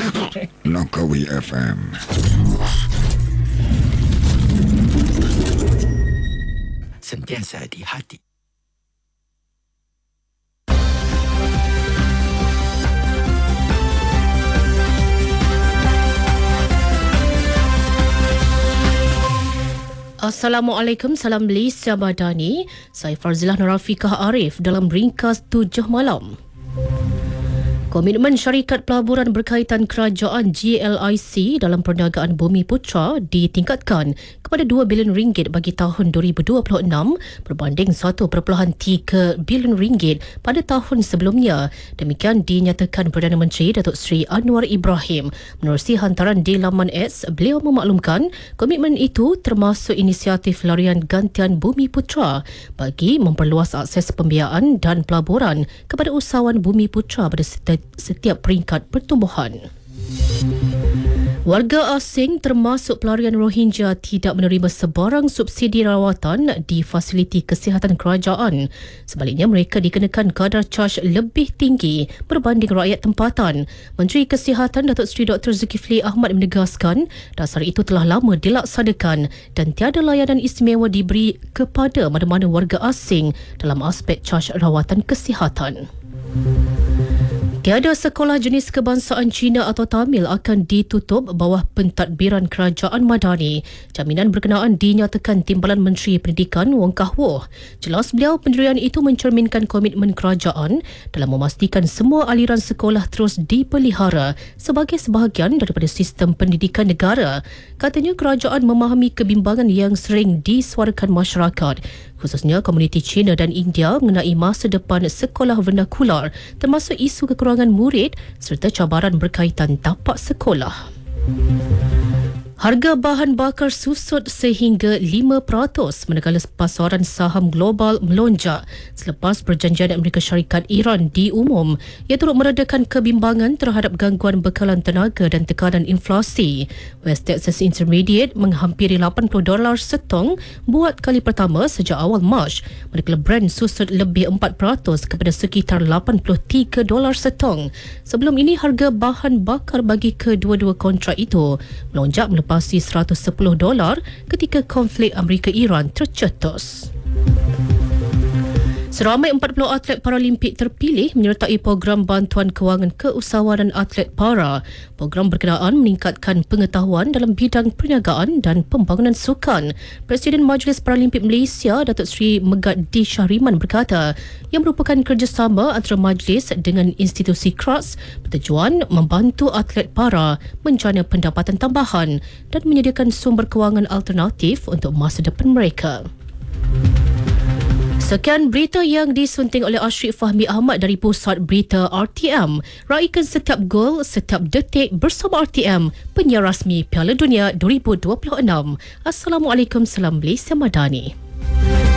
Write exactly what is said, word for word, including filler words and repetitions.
Langkawi F M. Sentiasa di hati. Assalamualaikum, salam Malaysia Madani. Saya Farzilah Nurafiqah Arif dalam ringkas tujuh malam. Komitmen syarikat pelaburan berkaitan kerajaan G L I C dalam perniagaan Bumi Putra ditingkatkan kepada dua bilion ringgit bagi tahun dua ribu dua puluh enam berbanding satu perpuluhan tiga bilion ringgit pada tahun sebelumnya. Demikian dinyatakan Perdana Menteri Datuk Seri Anwar Ibrahim. Menerusi hantaran di laman X, beliau memaklumkan komitmen itu termasuk inisiatif larian gantian Bumi Putra bagi memperluas akses pembiayaan dan pelaburan kepada usahawan Bumi Putra pada setiap peringkat pertumbuhan. Warga asing termasuk pelarian Rohingya tidak menerima sebarang subsidi rawatan di fasiliti kesihatan kerajaan. Sebaliknya, mereka dikenakan kadar caj lebih tinggi berbanding rakyat tempatan. Menteri Kesihatan Datuk Seri Doktor Zulkifli Ahmad menegaskan dasar itu telah lama dilaksanakan dan tiada layanan istimewa diberi kepada mana-mana warga asing dalam aspek caj rawatan kesihatan. Tiada sekolah jenis kebangsaan Cina atau Tamil akan ditutup bawah pentadbiran Kerajaan Madani. Jaminan berkenaan dinyatakan Timbalan Menteri Pendidikan Wong Kah Woh. Jelas beliau pendirian itu mencerminkan komitmen kerajaan dalam memastikan semua aliran sekolah terus dipelihara sebagai sebahagian daripada sistem pendidikan negara. Katanya kerajaan memahami kebimbangan yang sering disuarakan masyarakat, khususnya komuniti Cina dan India mengenai masa depan sekolah vernakular termasuk isu kekurangan murid serta cabaran berkaitan tapak sekolah. Harga bahan bakar susut sehingga lima peratus manakala pasaran saham global melonjak selepas perjanjian Amerika Syarikat Iran diumum. Ia turut meredakan kebimbangan terhadap gangguan bekalan tenaga dan tekanan inflasi. West Texas Intermediate menghampiri lapan puluh dolar setong buat kali pertama sejak awal Mac, manakala Brent susut lebih empat peratus kepada sekitar lapan puluh tiga dolar setong. Sebelum ini harga bahan bakar bagi kedua-dua kontrak itu melonjak melepasi seratus sepuluh dolar ketika konflik Amerika-Iran tercetus. Seramai empat puluh atlet Paralimpik terpilih menyertai program bantuan kewangan keusahawanan atlet para. Program berkenaan meningkatkan pengetahuan dalam bidang perniagaan dan pembangunan sukan. Presiden Majlis Paralimpik Malaysia, Datuk Seri Megat D. Syahriman berkata, yang merupakan kerjasama antara majlis dengan institusi K R A S bertujuan membantu atlet para menjana pendapatan tambahan dan menyediakan sumber kewangan alternatif untuk masa depan mereka. Sekian berita yang disunting oleh Ashrik Fahmi Ahmad dari Pusat Berita R T M. Raikan setiap gol, setiap detik bersama R T M, penyiar rasmi Piala Dunia dua ribu dua puluh enam. Assalamualaikum, salam Malaysia Madani.